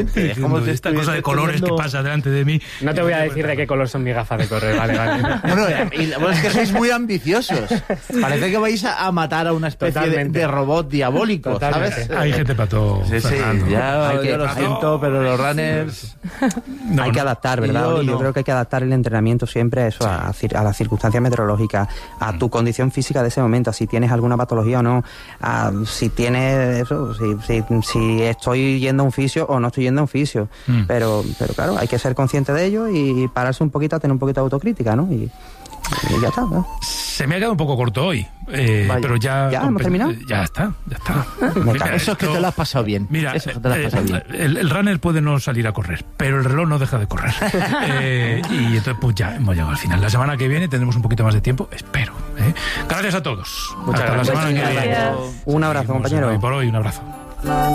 Es como si esta cosa de colores que pasa delante de mí. No te voy a decir de qué color son mis gafas de correr, vale. Bueno, es que sois muy ambiciosos. Parece que vais a matar a una especie de robot diabólico, ¿sabes? Hay gente para todo. Sí, Fernando. yo lo siento, pero los runners... hay que adaptar, ¿verdad? Yo creo que hay que adaptar el entrenamiento siempre a eso, a las circunstancias meteorológicas, a tu condición física de ese momento, a si tienes alguna patología o no, a si tienes eso, si estoy yendo a un fisio o no estoy yendo a un fisio. Pero claro, hay que ser consciente de ello y pararse un poquito, a tener un poquito de autocrítica, ¿no? Y ya está, ¿no? Se me ha quedado un poco corto hoy, pero ya hemos terminado. Ya está. Mira, eso es que te lo has pasado bien. Mira, el runner puede no salir a correr, pero el reloj no deja de correr. Y entonces pues ya hemos llegado al final. La semana que viene tendremos un poquito más de tiempo, espero. Gracias a todos. Muchas gracias. La semana que viene. Un abrazo, compañero. Por hoy, un abrazo.